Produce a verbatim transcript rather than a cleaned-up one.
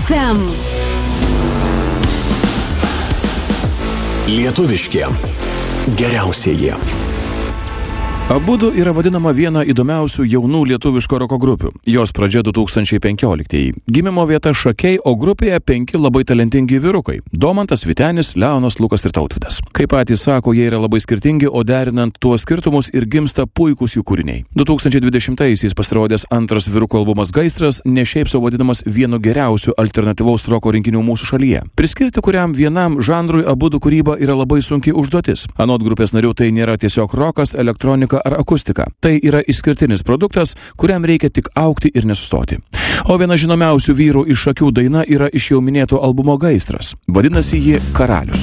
ef em. Lietuviški geriausieji. Abudu yra vadinama viena įdomiausių jaunų lietuviško roko grupių. Jos pradžia du tūkstančiai penkioliktieji. Gimimo vieta Šakiai, o grupėje penki labai talentingi vyrukai – Domantas, Vytenis, Leonas, Lukas ir Tautvydas. Kaip patys sako, jie yra labai skirtingi, o derinant tuos skirtumus ir gimsta puikūs jų kūriniai. du tūkstančiai dvidešimtaisiais pasirodęs antras vyrukų albumas Gaisras ne šiaip sau vadinamas vienu geriausių alternatyvaus roko rinkinių mūsų šalyje. Priskirti kuriam vienam žanrui Abudu kūryba yra labai sunki užduotis. Anot grupės narių tai nėra tiesiog rokas, elektronika ar akustika. Tai yra išskirtinis produktas, kuriam reikia tik augti ir nesustoti. O viena žinomiausių vyrų iš Šakių daina yra iš jau minėto albumo Gaisras. Vadinasi ji Karalius.